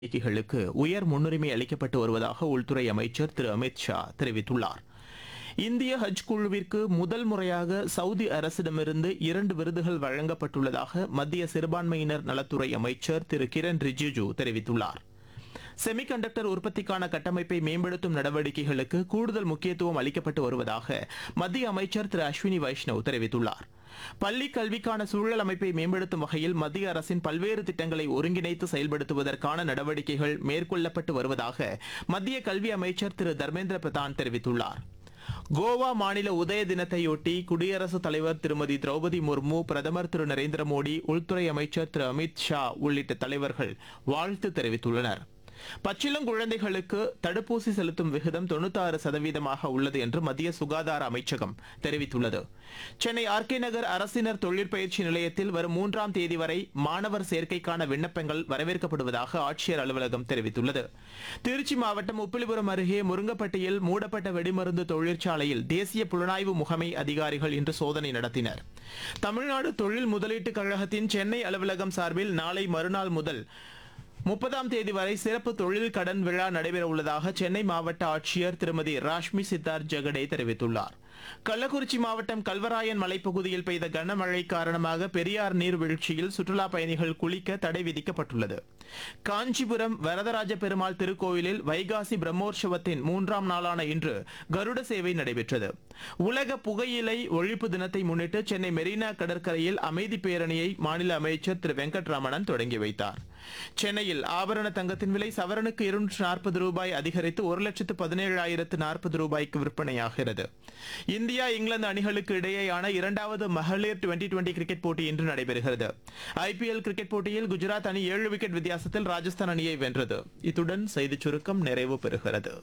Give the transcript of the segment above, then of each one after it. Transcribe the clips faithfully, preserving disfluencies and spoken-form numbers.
நடவடிக்கைகளுக்கு உயர் முன்னுரிமை அளிக்கப்பட்டு வருவதாக உள்துறை அமைச்சர் திரு அமித் ஷா தெரிவித்துள்ளார். இந்திய ஹஜ் குழுவிற்கு முதல் முறையாக சவுதி அரசிடமிருந்து இரண்டு விருதுகள் வழங்கப்பட்டுள்ளதாக மத்திய சிறுபான்மையினர் நலத்துறை அமைச்சர் திரு கிரண் ரிஜிஜு தெரிவித்துள்ளார். செமி கண்டக்டர் உற்பத்திக்கான கட்டமைப்பை மேம்படுத்தும் நடவடிக்கைகளுக்கு கூடுதல் முக்கியத்துவம் அளிக்கப்பட்டு வருவதாக மத்திய அமைச்சர் திரு அஸ்வினி வைஷ்ணவ் தெரிவித்துள்ளார். பள்ளி கல்விக்கான சூழல் அமைப்பை மேம்படுத்தும் வகையில் மத்திய அரசின் பல்வேறு திட்டங்களை ஒருங்கிணைத்து செயல்படுத்துவதற்கான நடவடிக்கைகள் மேற்கொள்ளப்பட்டு வருவதாக மத்திய கல்வி அமைச்சர் திரு தர்மேந்திர பிரதான் தெரிவித்துள்ளார். கோவா மாநில உதய தினத்தையொட்டி குடியரசுத் தலைவர் திருமதி திரௌபதி முர்மு, பிரதமர் திரு நரேந்திர மோடி, உள்துறை அமைச்சர் திரு அமித் ஷா உள்ளிட்ட தலைவர்கள் வாழ்த்து தெரிவித்துள்ளனர். பச்சிளங்குழந்தைகளுக்கு தடுப்பூசி செலுத்தும் விகிதம் தொண்ணூற்றாறு சதவீதமாக உள்ளது என்று மத்திய சுகாதார அமைச்சகம் தெரிவித்துள்ளது. சென்னை ஆர்கே நகர் அரசினர் தொழிற்பயிற்சி நிலையத்தில் வரும் மூன்றாம் தேதி வரை மாணவர் சேர்க்கைக்கான விண்ணப்பங்கள் வரவேற்கப்படுவதாக ஆட்சியர் அலுவலகம் தெரிவித்துள்ளது. திருச்சி மாவட்டம் உப்பிலிபுரம் அருகே முருங்கப்பட்டியில் மூடப்பட்ட வெடிமருந்து தொழிற்சாலையில் தேசிய புலனாய்வு முகமை அதிகாரிகள் இன்று சோதனை நடத்தினர். தமிழ்நாடு தொழில் முதலீட்டுக் கழகத்தின் சென்னை அலுவலகம் சார்பில் நாளை மறுநாள் முதல் முப்பதாம் தேதி வரை சிறப்பு தொழில் கடன் விழா நடைபெற உள்ளதாக சென்னை மாவட்ட ஆட்சியர் திருமதி ராஷ்மி சித்தார்த் ஜெகடே தெரிவித்துள்ளார். கள்ளக்குறிச்சி மாவட்டம் கல்வராயன் மலைப்பகுதியில் பெய்த கனமழை காரணமாக பெரியார் நீர்வீழ்ச்சியில் சுற்றுலா பயணிகள் குளிக்க தடை விதிக்கப்பட்டுள்ளது. காஞ்சிபுரம் வரதராஜ பெருமாள் திருக்கோயிலில் வைகாசி பிரம்மோற்சவத்தின் மூன்றாம் நாளான இன்று கருட சேவை நடைபெற்றது. உலக புகையிலை ஒழிப்பு தினத்தை முன்னிட்டு சென்னை மெரினா கடற்கரையில் அமைதி பேரணியை மாநில அமைச்சர் திரு வெங்கட்ரமணன் தொடங்கி வைத்தார். சென்னையில் ஆபரண தங்கத்தின் விலை சவரனுக்கு இருநூற்று நாற்பது ரூபாய் அதிகரித்து ஒரு லட்சத்து பதினேழாயிரத்து நாற்பது ரூபாய்க்கு விற்பனையாகிறது. இந்தியா இங்கிலாந்து அணிகளுக்கு இடையேயான இரண்டாவது மகளிர் டுவெண்டி டுவெண்டி கிரிக்கெட் போட்டி இன்று நடைபெறுகிறது. ஐபிஎல் கிரிக்கெட் போட்டியில் குஜராத் அணி ஏழு விக்கெட் வித்தியாசத்தில் ராஜஸ்தான் அணியை வென்றது. இத்துடன் செய்திச் சுருக்கம் நிறைவு பெறுகிறது.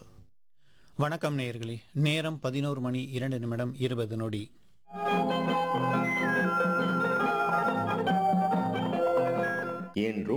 வணக்கம் நேயர்களே. நேரம் பதினோரு மணி இரண்டு நிமிடம் இருபது நொடி. என்றும்